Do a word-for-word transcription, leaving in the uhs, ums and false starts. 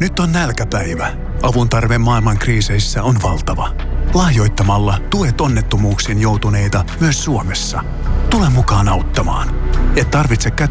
Nyt on nälkäpäivä. Avun tarve maailman kriiseissä on valtava. Lahjoittamalla tuet onnettomuuksiin joutuneita myös Suomessa. Tule mukaan auttamaan. Et tarvitse kättä